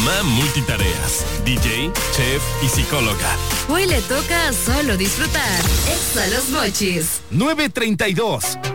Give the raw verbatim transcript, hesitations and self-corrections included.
mamá multitareas, D J, chef y psicóloga. Hoy le toca solo disfrutar. Exa Los Mochis. nueve treinta y dos.